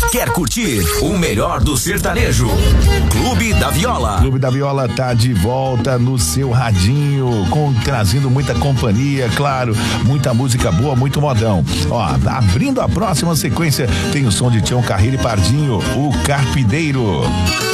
quer curtir o melhor do sertanejo. Clube da Viola. Clube da Viola tá de volta no seu radinho, trazendo muita companhia, claro, muita música boa, muito modão. Ó, abrindo a próxima sequência, tem o som de Tião Carreiro e Pardinho, o Carpideiro.